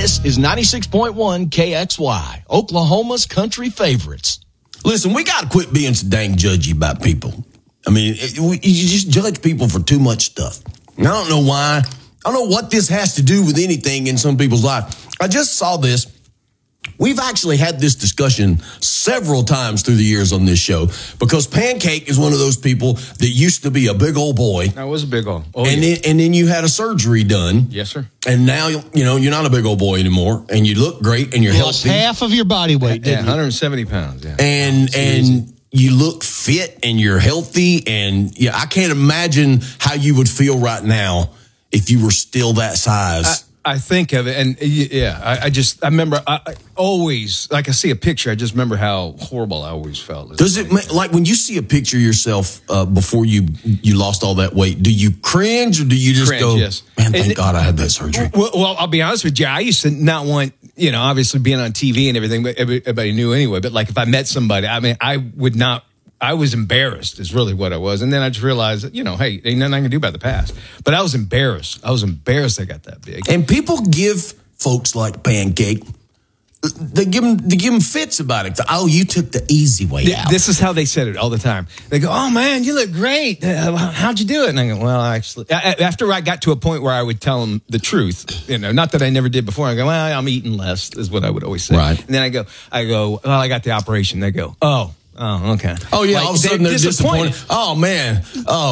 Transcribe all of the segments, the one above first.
This is 96.1 KXY, Oklahoma's country favorites. Listen, we got to quit being so dang judgy about people. I mean, you just judge people for too much stuff. And I don't know why. I don't know what this has to do with anything in some people's life. I just saw this. We've actually had this discussion several times through the years on this show because Pancake is one of those people that used to be a big old boy. I was a big old. Oh, and then you had a surgery done. Yes, sir. And now, you're not a big old boy anymore, and you look great, and you're healthy. Lost half of your body weight, yeah, 170 pounds, yeah. And you look fit, and you're healthy, and I can't imagine how you would feel right now if you were still that size. I think of it, and I remember, I always, like I see a picture, I just remember how horrible I always felt. Does it, like when you see a picture of yourself before you lost all that weight, do you cringe or do you just go, yes. Man, thank God I had that surgery? Well, I'll be honest with you, I used to not want, obviously being on TV and everything, but everybody knew anyway, but like if I met somebody, I mean, I was embarrassed is really what I was. And then I just realized that, hey, ain't nothing I can do about the past. But I was embarrassed. I got that big. And people give folks like Pancake, they give them fits about it. Oh, you took the easy way out. This is how they said it all the time. They go, oh, man, you look great. How'd you do it? And I go, well, actually, after I got to a point where I would tell them the truth, not that I never did before. I go, well, I'm eating less is what I would always say. Right. And then I go, well, I got the operation. They go, oh, okay. Oh, yeah, all of a sudden they're disappointed. Oh, man.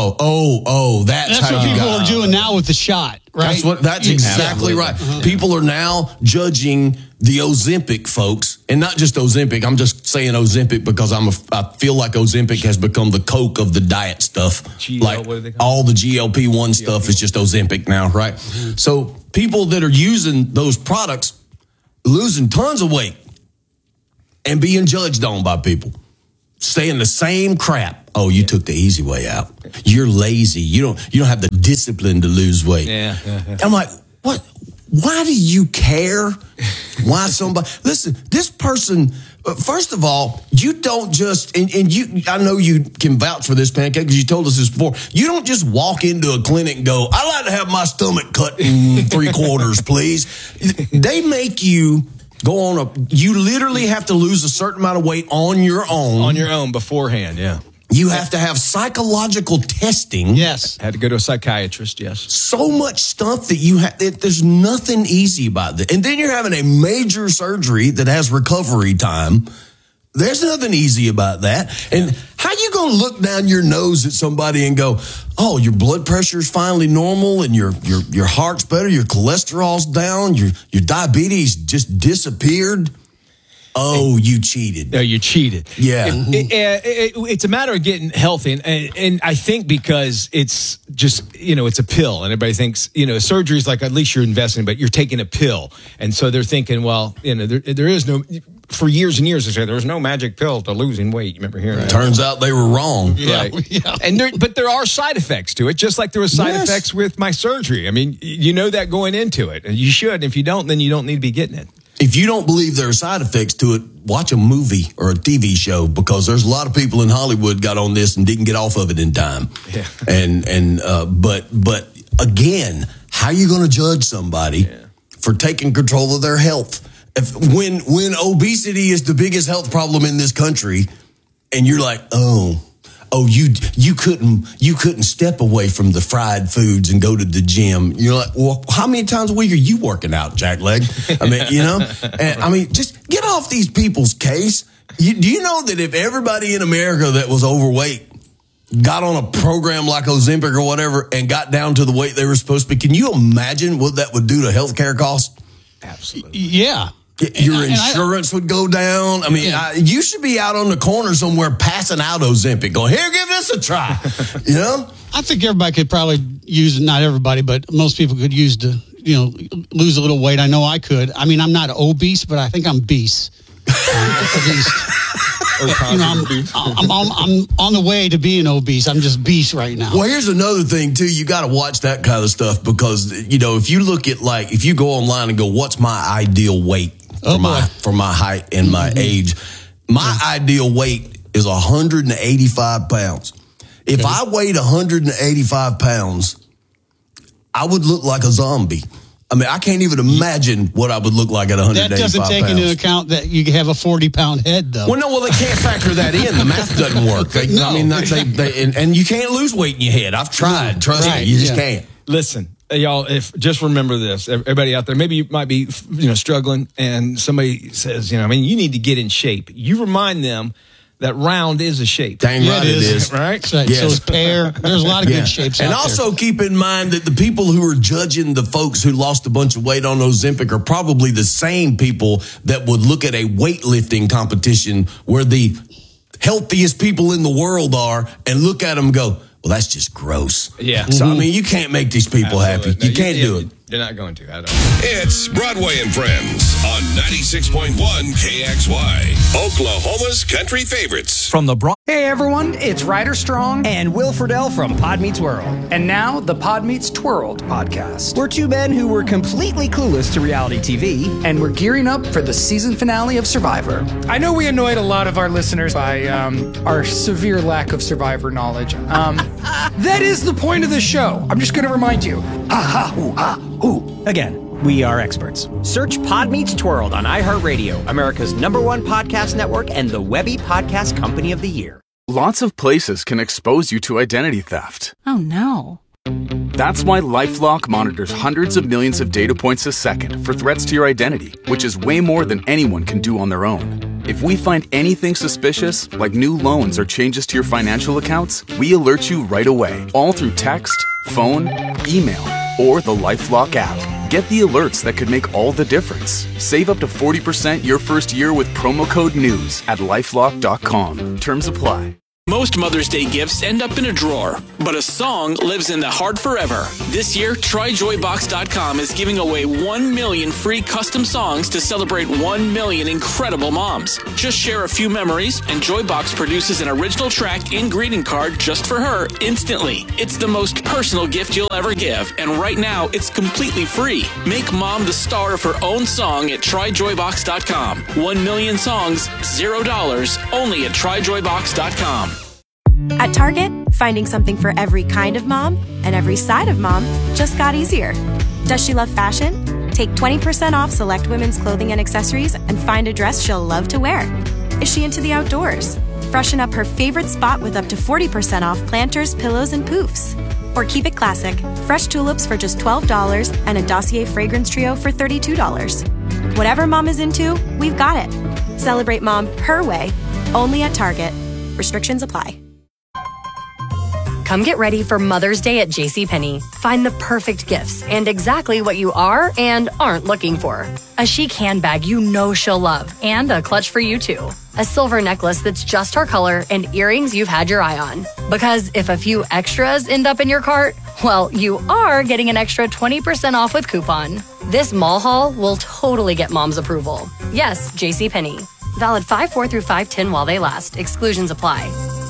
That's how what you people got are doing now with the shot, right? That's exactly right. Uh-huh. People are now judging the Ozempic folks, and not just Ozempic. I'm just saying Ozempic because I feel like Ozempic has become the Coke of the diet stuff. Like all the GLP-1 stuff is just Ozempic now, right? Mm-hmm. So people that are using those products losing tons of weight and being judged on by people. Saying the same crap. Oh, you took the easy way out. You're lazy. You don't have the discipline to lose weight. Yeah. I'm like, what? Why do you care? Why somebody? Listen, this person. First of all, you don't just and you. I know you can vouch for this, Pancake, because you told us this before. You don't just walk into a clinic and go, "I'd like to have my stomach cut in 3/4, please." They make you. You literally have to lose a certain amount of weight on your own. On your own beforehand, yeah. You have to have psychological testing. Yes. Had to go to a psychiatrist, yes. So much stuff that you have, there's nothing easy about that. And then you're having a major surgery that has recovery time. There's nothing easy about that. And how you going to look down your nose at somebody and go, oh, your blood pressure is finally normal and your heart's better, your cholesterol's down, your diabetes just disappeared? Oh, you cheated. No, you cheated. Yeah. It's a matter of getting healthy. And I think because it's just, it's a pill. And everybody thinks, surgery is like at least you're investing, but you're taking a pill. And so they're thinking, well, there is no... For years and years, they said there was no magic pill to losing weight. You remember hearing that? Turns out they were wrong. Yeah. Right. Yeah. But there are side effects to it, just like there were side effects with my surgery. I mean, you know that going into it. And you should. If you don't, then you don't need to be getting it. If you don't believe there are side effects to it, watch a movie or a TV show because there's a lot of people in Hollywood got on this and didn't get off of it in time. Yeah. But again, how are you going to judge somebody for taking control of their health? When obesity is the biggest health problem in this country, and you're like, you couldn't step away from the fried foods and go to the gym. You're like, well, how many times a week are you working out, Jackleg? I mean, just get off these people's case. Do you know that if everybody in America that was overweight got on a program like Ozempic or whatever and got down to the weight they were supposed to be, can you imagine what that would do to healthcare costs? Absolutely. Yeah. Your insurance would go down. I mean, you should be out on the corner somewhere passing out Ozempic, going, here, give this a try. I think everybody could probably use, not everybody, but most people could use to, lose a little weight. I know I could. I mean, I'm not obese, but I think I'm beast. At least. I'm on the way to being obese. I'm just beast right now. Well, here's another thing, too. You got to watch that kind of stuff because, if you look at, if you go online and go, what's my ideal weight for my height and my age, my ideal weight is 185 pounds. If I weighed 185 pounds, I would look like a zombie. I mean, I can't even imagine what I would look like at 185 That doesn't take pounds. into account that you have a 40-pound head, though. Well, they can't factor that in. The math doesn't work. No. I mean, and you can't lose weight in your head. I've tried. Trust me, you just can't. Listen, y'all, if just remember this, everybody out there, maybe you might be, struggling, and somebody says, you need to get in shape. You remind them that round is a shape. Dang right it is. Right? Right. Yes. So is pear. There's a lot of good shapes out And there. also keep in mind that the people who are judging the folks who lost a bunch of weight on Ozempic are probably the same people that would look at a weightlifting competition where the healthiest people in the world are and look at them and go, well, that's just gross. Yeah. So, I mean, you can't make these people happy. You can't do it. They're not going to. I don't. It's Broadway and Friends on 96.1 KXY, Oklahoma's country favorites. From the Hey everyone, it's Ryder Strong and Will Friedle from Pod Meets World. and now the Pod Meets Twirled podcast. We're two men who were completely clueless to reality TV. And we're gearing up for the season finale of Survivor. I know we annoyed a lot of our listeners by our severe lack of Survivor knowledge. That is the point of the show. I'm just going to remind you. Again, we are experts. Search Pod Meets Twirled on iHeartRadio, America's #1 podcast network and the Webby Podcast Company of the Year. Lots of places can expose you to identity theft. Oh no. That's why LifeLock monitors hundreds of millions of data points a second for threats to your identity, which is way more than anyone can do on their own. If we find anything suspicious, like new loans or changes to your financial accounts, we alert you right away, all through text, phone, email, or the LifeLock app. Get the alerts that could make all the difference. Save up to 40% your first year with promo code NEWS at LifeLock.com. Terms apply. Most Mother's Day gifts end up in a drawer, but a song lives in the heart forever. This year, TryJoyBox.com is giving away 1 million free custom songs to celebrate 1 million incredible moms. Just share a few memories, and Joybox produces an original track and greeting card just for her instantly. It's the most personal gift you'll ever give, and right now, it's completely free. Make mom the star of her own song at TryJoyBox.com. 1 million songs, $0, only at TryJoyBox.com. At Target, finding something for every kind of mom and every side of mom just got easier. Does she love fashion? Take 20% off select women's clothing and accessories and find a dress she'll love to wear. Is she into the outdoors? Freshen up her favorite spot with up to 40% off planters, pillows, and poofs. Or keep it classic, fresh tulips for just $12 and a Dossier fragrance trio for $32. Whatever mom is into, we've got it. Celebrate mom her way, only at Target. Restrictions apply. Come get ready for Mother's Day at JCPenney. Find the perfect gifts and exactly what you are and aren't looking for. A chic handbag you know she'll love and a clutch for you too. A silver necklace that's just her color and earrings you've had your eye on. Because if a few extras end up in your cart, well, you are getting an extra 20% off with coupon. This mall haul will totally get mom's approval. Yes, JCPenney. Valid 5/4 through 5/10 while they last. Exclusions apply.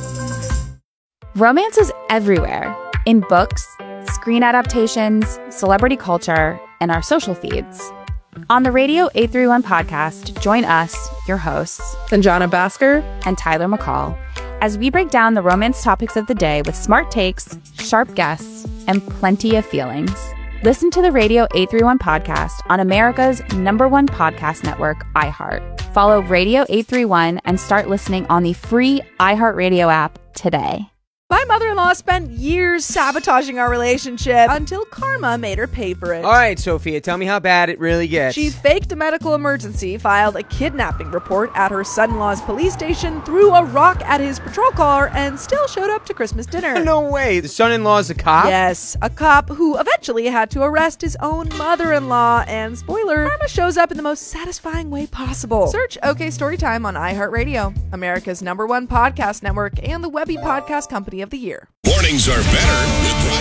Romance is everywhere, in books, screen adaptations, celebrity culture, and our social feeds. On the Radio 831 podcast, join us, your hosts, Sanjana Bhaskar and Tyler McCall, as we break down the romance topics of the day with smart takes, sharp guests, and plenty of feelings. Listen to the Radio 831 podcast on America's #1 podcast network, iHeart. Follow Radio 831 and start listening on the free iHeartRadio app today. My mother-in-law spent years sabotaging our relationship until karma made her pay for it. All right, Sophia, tell me how bad it really gets. She faked a medical emergency, filed a kidnapping report at her son-in-law's police station, threw a rock at his patrol car, and still showed up to Christmas dinner. No way. The son-in-law's a cop? Yes, a cop who eventually had to arrest his own mother-in-law. And spoiler, karma shows up in the most satisfying way possible. Search OK Storytime on iHeartRadio, America's #1 podcast network, and the Webby Podcast Company of the Year. Mornings are better with